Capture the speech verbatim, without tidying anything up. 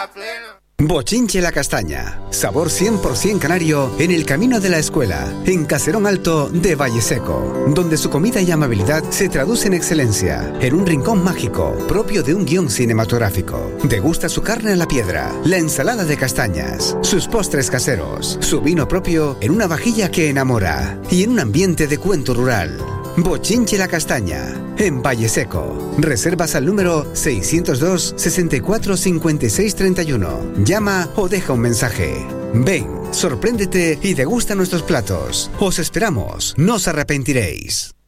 Bochinche La Castaña, sabor cien por ciento canario en el camino de la escuela, en Caserón Alto de Valleseco, donde su comida y amabilidad se traduce en excelencia, en un rincón mágico propio de un guión cinematográfico. Degusta su carne a la piedra, la ensalada de castañas, sus postres caseros, su vino propio en una vajilla que enamora y en un ambiente de cuento rural. Bochinche La Castaña, en Valleseco. Reservas al número seiscientos dos, sesenta y cuatro, cincuenta y seis, treinta y uno. Llama o deja un mensaje. Ven, sorpréndete y degusta nuestros platos. Os esperamos, no os arrepentiréis.